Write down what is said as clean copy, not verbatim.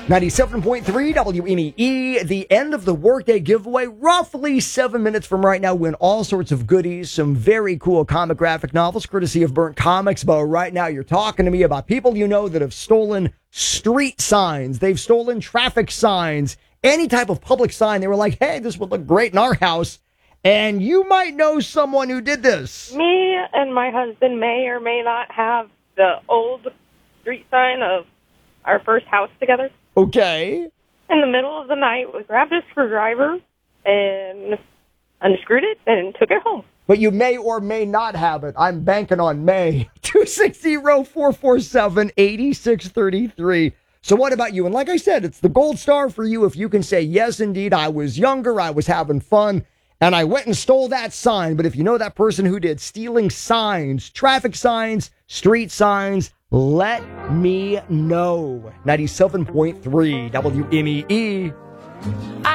97.3 WMEE, the end of the workday giveaway, roughly 7 minutes from right now. Win all sorts of goodies, some very cool comic graphic novels, courtesy of Burnt Comics. But right now, you're talking to me about people you know that have stolen street signs. They've stolen traffic signs, any type of public sign. They were like, hey, this would look great in our house. And you might know someone who did this. Me and my husband may or may not have the old street sign of our first house together. Okay. In the middle of the night, we grabbed a screwdriver and unscrewed it and took it home. But you may or may not have it. I'm banking on May. 260-447-8633. So what about you? And like I said, it's the gold star for you if you can say, yes, indeed, I was younger, I was having fun, and I went and stole that sign. But if you know that person who did stealing signs, traffic signs, street signs, let me know. 97.3 WMEE.